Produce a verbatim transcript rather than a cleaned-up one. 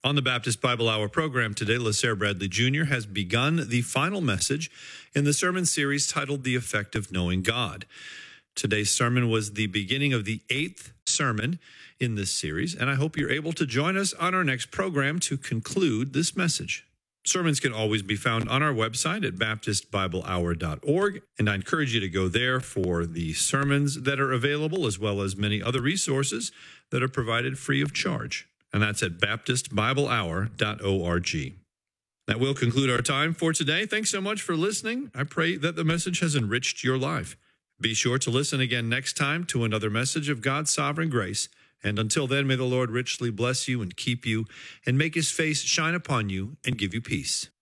On the Baptist Bible Hour program today, LaSare Bradley Junior has begun the final message in the sermon series titled The Effect of Knowing God. Today's sermon was the beginning of the eighth sermon in this series, and I hope you're able to join us on our next program to conclude this message. Sermons can always be found on our website at baptist bible hour dot org, and I encourage you to go there for the sermons that are available, as well as many other resources that are provided free of charge. And that's at baptist bible hour dot org. That will conclude our time for today. Thanks so much for listening. I pray that the message has enriched your life. Be sure to listen again next time to another message of God's sovereign grace. And until then, may the Lord richly bless you and keep you and make his face shine upon you and give you peace.